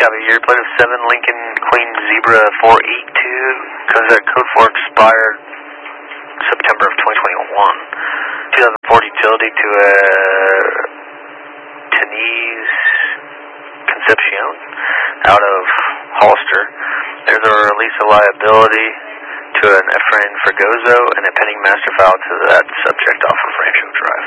Copy. Your plate of 7 Lincoln Queen Zebra 482. Code 4 expired September of 2021. 2004 utility to a Tenise Concepcion out of Hollister. There's a release of liability to an Efrain Fregoso and a pending master file to that subject off of Rancho Drive.